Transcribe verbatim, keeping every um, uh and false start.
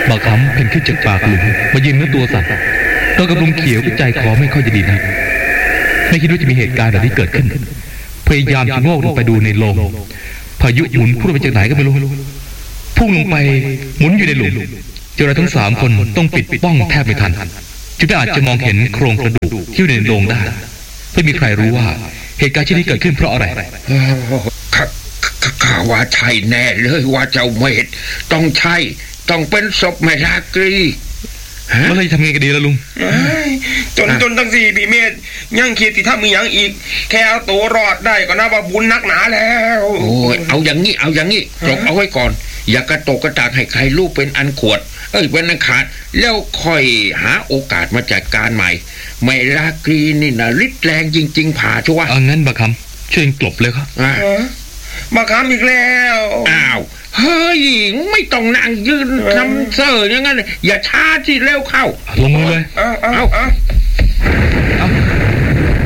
บักคำเพ่นขึ้นจากปากลุงมายืนเนื้อตัวสั่นตัวกับลุงเขียวก็ใจคอไม่ค่อยจะดีนะไม่คิดว่าจะมีเหตุการณ์แบบนี้เกิดขึ้นพยายามจะโงกลงไปดูในโลงพายุหมุนพุ่งไปจากไหนก็ไม่รู้พุ่งลงไปหมุนอยู่ในหลุมจนเราทั้งสามคนต้องปิดป้องแทบไม่ทันจึงไม่อาจจะมองเห็นโครงกระดูกที่อยู่ในโลงได้ไม่มีใครรู้ว่าเหตุการณ์ที่นี้เกิดขึ้นเพราะอะไรข้าว่าใช่แน่เลยว่าเจ้าเมธต้องใช่ต้องเป็นศพแม่ราตรีแล้วเราจะทำไงกันดีล่ะลุงจนจนตั้งสี่ปีเมธยังคิดที่ถ้ามีอย่างอีกแค่เอาตัวรอดได้ก็น่าว่าบุญนักหนาแล้วโอ้ยเอาอย่างนี้เอาอย่างนี้จบเอาไว้ก่อนอย่ากระตกกระตากให้ใครลูกเป็นอันขวดเอ้ยเป็นอันขาดแล้วค่อยหาโอกาสมาจัดการใหม่แม่ราตรีนี่นะฤทธิ์แรงจริงๆผ่าชัวร์เอางั้นบักคำช่วยกลบเลยครับบักคำอีกแล้วอ้าวเฮ้ยไม่ต้องนั่งยืนทำเซ่ออย่างนั้นอย่าช้าที่เร็วเข้าลงมือเลยเอาเอา